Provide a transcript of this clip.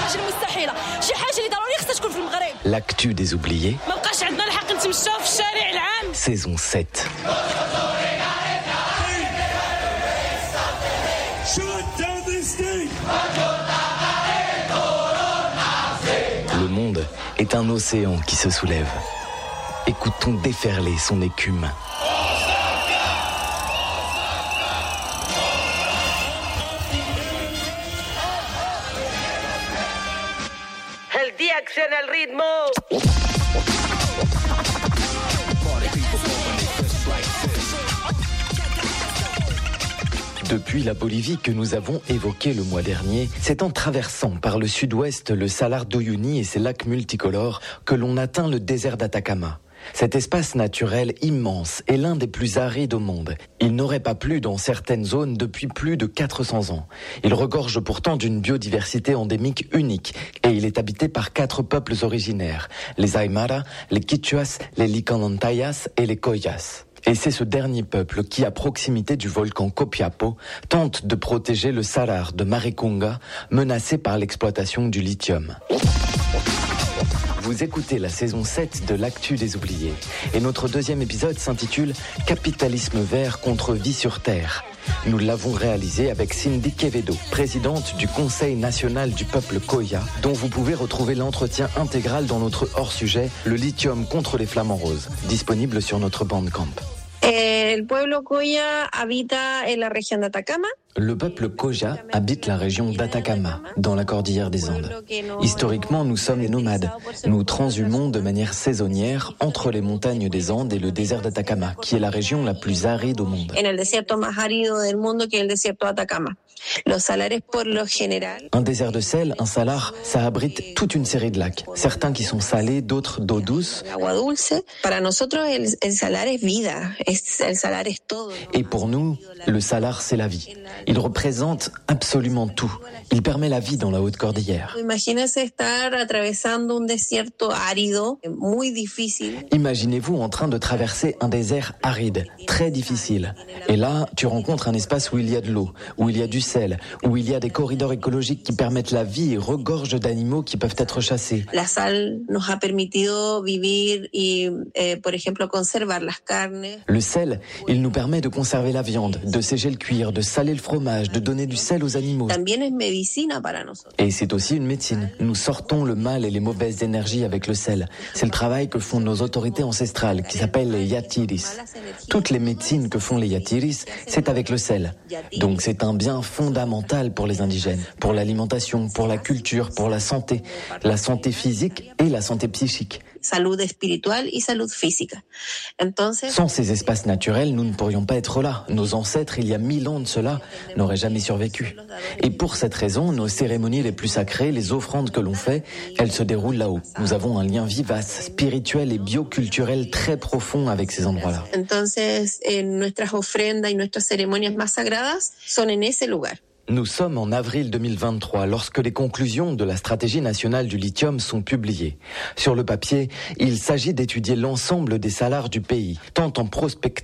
L'actu des oubliés. Saison 7. Le monde est un océan qui se soulève. Écoutons déferler son écume. El día acciona el ritmo. Depuis la Bolivie que nous avons évoquée le mois dernier, c'est en traversant par le sud-ouest le Salar d'Uyuni et ses lacs multicolores que l'on atteint le désert d'Atacama. Cet espace naturel immense est l'un des plus arides au monde. Il n'aurait pas plu dans certaines zones depuis plus de 400 ans. Il regorge pourtant d'une biodiversité endémique unique et il est habité par 4 peuples originaires, les Aymara, les Quichuas, les Licanantayas et les Collas. Et c'est ce dernier peuple qui, à proximité du volcan Copiapo, tente de protéger le salar de Maricunga, menacé par l'exploitation du lithium. Vous écoutez la saison 7 de l'Actu des oubliés. Et notre deuxième épisode s'intitule « Capitalisme vert contre vie sur Terre ». Nous l'avons réalisé avec Cindy Quevedo, présidente du Conseil national du peuple Colla, dont vous pouvez retrouver l'entretien intégral dans notre hors-sujet « Le lithium contre les flamants roses », disponible sur notre Bandcamp. El pueblo Colla habita en la región de Atacama. Le peuple Colla habite la région d'Atacama, dans la cordillère des Andes. Historiquement, nous sommes des nomades. Nous transhumons de manière saisonnière entre les montagnes des Andes et le désert d'Atacama, qui est la région la plus aride au monde. En el desierto más árido del mundo, que es el desierto de Atacama. Los salares, por lo general. Un désert de sel, un salar, ça abrite toute une série de lacs. Certains qui sont salés, d'autres d'eau douce. Agua dulce. Para nosotros, el salar es vida. El salar es todo. Et pour nous, le salar, c'est la vie. Il représente absolument tout. Il permet la vie dans la haute cordillère. Imagínese estar atravesando un desierto árido, muy difícil. Imaginez-vous en train de traverser un désert aride, très difficile. Et là, tu rencontres un espace où il y a de l'eau, où il y a du sel, où il y a des corridors écologiques qui permettent la vie et regorgent d'animaux qui peuvent être chassés. La sal nos ha permitido vivir y, por ejemplo, conservar las carnes. Le sel, il nous permet de conserver la viande, de sécher le cuir, de saler le fromage, de donner du sel aux animaux. También es medicina para nosotros. Et c'est aussi une médecine. Nous sortons le mal et les mauvaises énergies avec le sel. C'est le travail que font nos autorités ancestrales, qui s'appellent les yatiris. Toutes les médecines que font les yatiris, c'est avec le sel. Donc c'est un bien fondamental pour les indigènes, pour l'alimentation, pour la culture, pour la santé physique et la santé psychique. Salud espiritual y salud física. Entonces, sans ces espaces naturels, nous ne pourrions pas être là. Nos ancêtres, il y a 1000 ans de cela, n'auraient jamais survécu. Et pour cette raison, nos cérémonies les plus sacrées, les offrandes que l'on fait, elles se déroulent là-haut. Nous avons un lien vivace, spirituel et bioculturel très profond avec ces endroits-là. Entonces, nuestras ofrendas y nuestras ceremonias más sagradas son en ese lugar. Nous sommes en avril 2023 lorsque les conclusions de la stratégie nationale du lithium sont publiées. Sur le papier, il s'agit d'étudier l'ensemble des salars du pays, tant en prospective